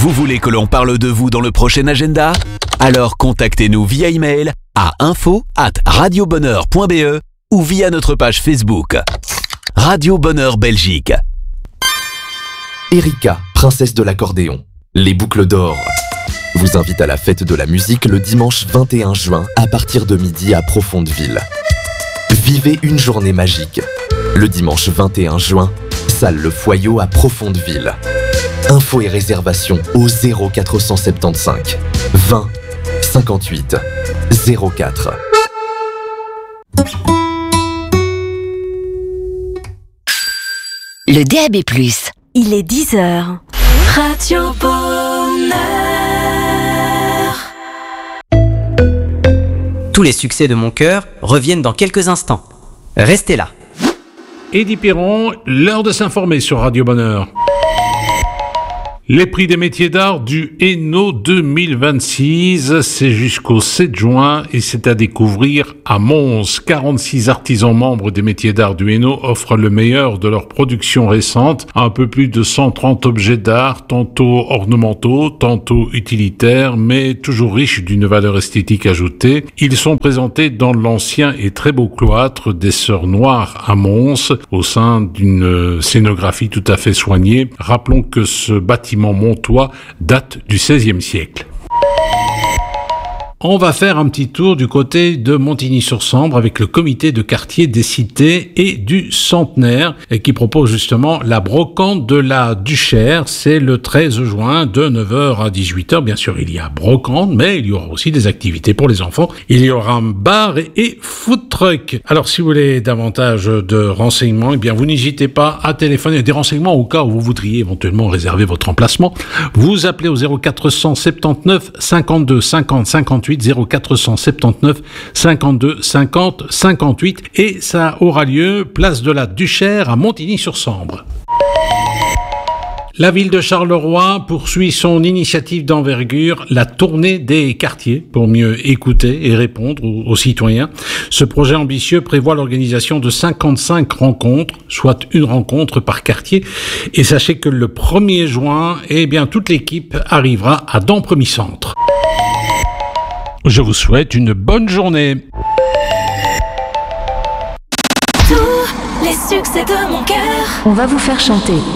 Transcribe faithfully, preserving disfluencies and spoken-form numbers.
Vous voulez que l'on parle de vous dans le prochain agenda? Alors contactez-nous via email à info arobase radiobonheur point b e ou via notre page Facebook. Radio Bonheur Belgique. Erika, princesse de l'accordéon. Les boucles d'or vous invite à la fête de la musique le dimanche vingt et un juin à partir de midi à Profondeville. Vivez une journée magique. Le dimanche vingt et un juin, salle Le Foyot à Profondeville. Infos et réservations au zéro quatre cent soixante-quinze vingt cinquante-huit zéro quatre. Le D A B plus. Il est dix heures. Radio Bonheur. Tous les succès de mon cœur reviennent dans quelques instants. Restez là. Eddie Perron, l'heure de s'informer sur Radio Bonheur. Les prix des métiers d'art du Hainaut deux mille vingt-six, c'est jusqu'au sept juin et c'est à découvrir à Mons. quarante-six artisans membres des métiers d'art du Hainaut offrent le meilleur de leur production récente. Un peu plus de cent trente objets d'art, tantôt ornementaux, tantôt utilitaires, mais toujours riches d'une valeur esthétique ajoutée. Ils sont présentés dans l'ancien et très beau cloître des Sœurs Noires à Mons, au sein d'une scénographie tout à fait soignée. Rappelons que ce bâtiment montois date du seizième siècle. On va faire un petit tour du côté de Montigny-sur-Sambre avec le comité de quartier des cités et du centenaire qui propose justement la brocante de la Duchère. C'est le treize juin de neuf heures à dix-huit heures. Bien sûr, il y a brocante, mais il y aura aussi des activités pour les enfants. Il y aura un bar et, et food truck. Alors, si vous voulez davantage de renseignements, eh bien, vous n'hésitez pas à téléphoner. Des renseignements au cas où vous voudriez éventuellement réserver votre emplacement. Vous appelez au zéro quatre cent soixante-dix-neuf cinquante-deux cinquante cinquante-huit zéro quatre cent soixante-dix-neuf cinquante-deux cinquante cinquante-huit et ça aura lieu place de la Duchère à Montigny-sur-Sambre. La ville de Charleroi poursuit son initiative d'envergure, la tournée des quartiers, pour mieux écouter et répondre aux, aux citoyens. Ce projet ambitieux prévoit l'organisation de cinquante-cinq rencontres, soit une rencontre par quartier. Et sachez que le premier juin, eh bien, toute l'équipe arrivera à Dampremy-Centre. Je vous souhaite une bonne journée. Tous les succès de mon cœur. On va vous faire chanter